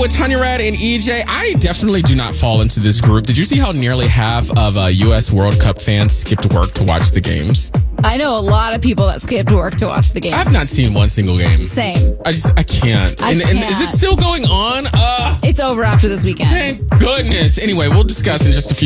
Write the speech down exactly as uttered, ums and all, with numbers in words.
with Tanya Rad and E J. I definitely do not fall into this group. Did you see how nearly half of uh, U S World Cup fans skipped work to watch the games? I know a lot of people that skipped work to watch the game. I've not seen one single game. Same. I just, I can't. I and, can't. and is it still going on? Uh, It's over after this weekend. thank goodness. Anyway, we'll discuss in just a few